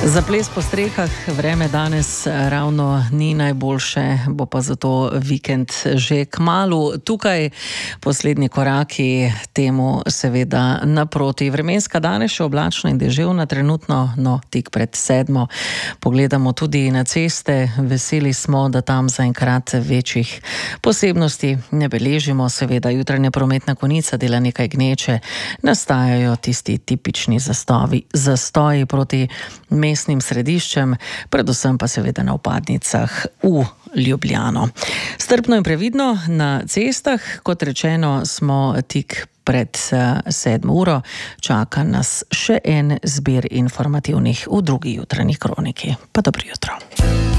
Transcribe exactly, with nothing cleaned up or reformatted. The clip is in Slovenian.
Za ples po strehah vreme danes ravno ni najboljše, bo pa zato vikend že kmalu tukaj. Poslednji koraki temu seveda naproti. Vremenska danes še oblačna in deževna trenutno, no tik pred sedmo. Pogledamo tudi na ceste, veseli smo, da tam zaenkrat večjih posebnosti ne beležimo. Seveda jutranja prometna konica dela nekaj gneče, nastajajo tisti tipični zastovi, zastoji proti mestnim središčem, predvsem pa seveda na vpadnicah v Ljubljano. Strpno in previdno na cestah, kot rečeno, smo tik pred sedmo uro. Čaka nas še en zbir informativnih v drugi jutranji kroniki. Pa dobro jutro.